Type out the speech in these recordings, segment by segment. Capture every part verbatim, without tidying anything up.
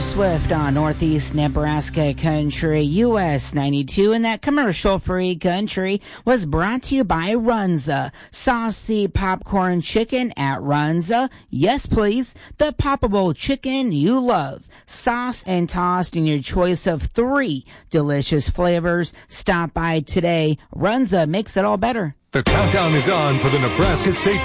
Swift on Northeast Nebraska Country, U S ninety-two, and that commercial-free country was brought to you by Runza. Saucy popcorn chicken at Runza. Yes, please. The poppable chicken you love. Sauce and tossed in your choice of three delicious flavors. Stop by today. Runza makes it all better. The countdown is on for the Nebraska State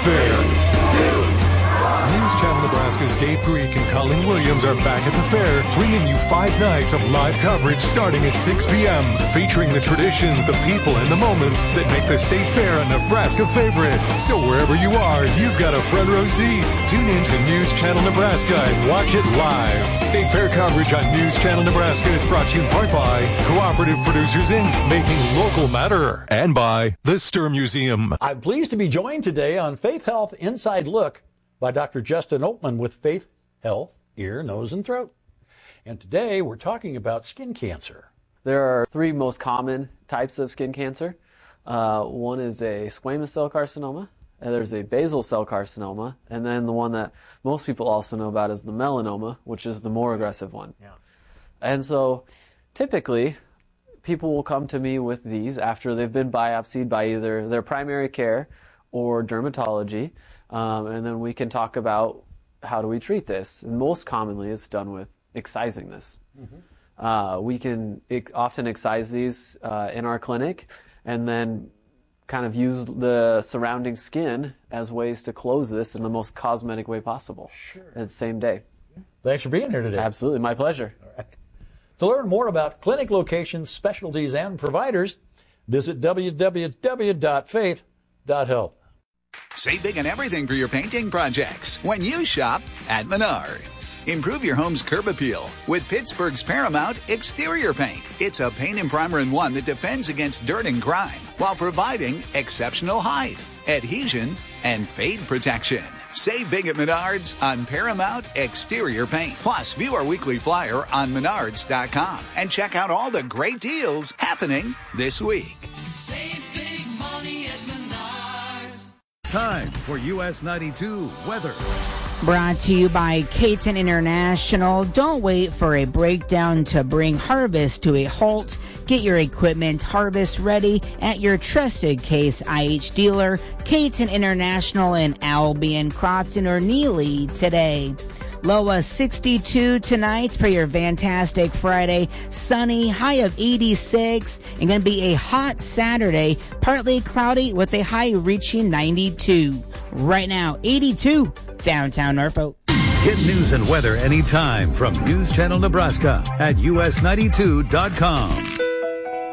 Fair. News Channel Nebraska's Dave Greek and Colleen Williams are back at the fair, bringing you five nights of live coverage starting at six p.m., featuring the traditions, the people, and the moments that make the State Fair a Nebraska favorite. So wherever you are, you've got a front row seat. Tune in to News Channel Nebraska and watch it live. State Fair coverage on News Channel Nebraska is brought to you in part by Cooperative Producers Incorporated, making local matter, and by the Sturm Museum. I'm pleased to be joined today on Faith Health Inside Look by Doctor Justin Oltmann with Faith Health, Ear, Nose, and Throat. And today we're talking about skin cancer. There are three most common types of skin cancer. Uh, one is a squamous cell carcinoma, and there's a basal cell carcinoma, and then the one that most people also know about is the melanoma, which is the more aggressive one. Yeah. And so typically people will come to me with these after they've been biopsied by either their primary care or dermatology. Um, and then we can talk about how do we treat this. And most commonly, it's done with excising this. Mm-hmm. Uh, we can ex- often excise these uh, in our clinic and then kind of use the surrounding skin as ways to close this in the most cosmetic way possible. Sure. At the same day. Thanks for being here today. Absolutely. My pleasure. All right. To learn more about clinic locations, specialties, and providers, visit w w w dot faith dot health. Save big on everything for your painting projects when you shop at Menards. Improve your home's curb appeal with Pittsburgh's Paramount Exterior Paint. It's a paint and primer in one that defends against dirt and grime while providing exceptional height, adhesion, and fade protection. Save big at Menards on Paramount Exterior Paint. Plus, view our weekly flyer on menards dot com and check out all the great deals happening this week. Save big money at Menards. Time for U S ninety-two weather. Brought to you by Caton International. Don't wait for a breakdown to bring harvest to a halt. Get your equipment harvest ready at your trusted Case I H dealer, Caton International in Albion, Crofton, or Neely today. Low sixty-two tonight for your fantastic Friday. Sunny, high of eighty-six, and going to be a hot Saturday. Partly cloudy with a high reaching ninety-two. Right now, eighty-two, downtown Norfolk. Get news and weather anytime from News Channel Nebraska at U S ninety-two dot com.